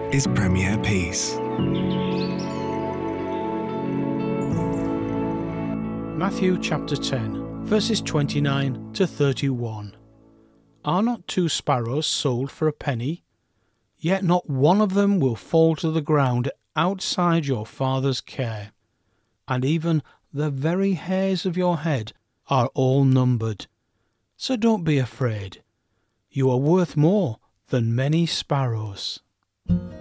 is Premier Peace. Matthew chapter 10, verses 29 to 31. Are not 2 sparrows sold for a penny? Yet not one of them will fall to the ground outside your Father's care. And even the very hairs of your head are all numbered. So don't be afraid. You are worth more than many sparrows.